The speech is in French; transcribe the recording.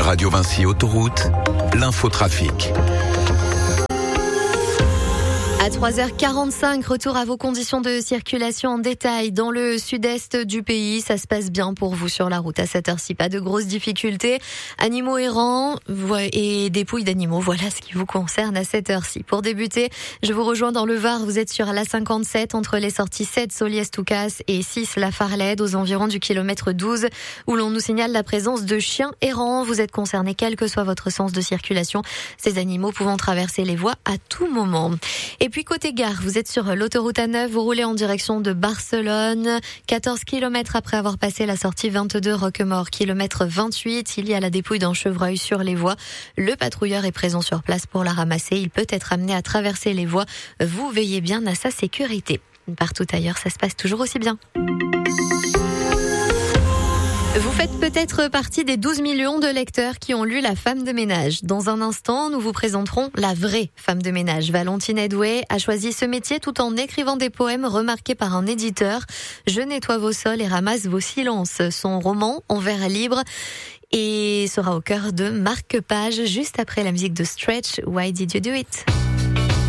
Radio Vinci Autoroute, l'infotrafic. À 3h45, retour à vos conditions de circulation en détail. Dans le sud-est du pays, ça se passe bien pour vous sur la route. À cette heure-ci, pas de grosses difficultés. Animaux errants et dépouilles d'animaux, voilà ce qui vous concerne à cette heure-ci. Pour débuter, je vous rejoins dans le Var. Vous êtes sur la 57 entre les sorties 7 Soliès-Toucas et 6 La Farlède, aux environs du kilomètre 12, où l'on nous signale la présence de chiens errants. Vous êtes concerné quel que soit votre sens de circulation. Ces animaux pouvant traverser les voies à tout moment. Et puis côté gare, vous êtes sur l'autoroute A9, vous roulez en direction de Barcelone, 14 km après avoir passé la sortie 22 Roquemort, kilomètre 28, il y a la dépouille d'un chevreuil sur les voies. Le patrouilleur est présent sur place pour la ramasser, il peut être amené à traverser les voies. Vous veillez bien à sa sécurité. Partout ailleurs, ça se passe toujours aussi bien. Vous faites peut-être partie des 12 millions de lecteurs qui ont lu La Femme de ménage. Dans un instant, nous vous présenterons la vraie femme de ménage. Valentine Edoué a choisi ce métier tout en écrivant des poèmes remarqués par un éditeur. Je nettoie vos sols et ramasse vos silences. Son roman, En vers libre, et sera au cœur de Marque-Page juste après la musique de Stretch, Why Did You Do It?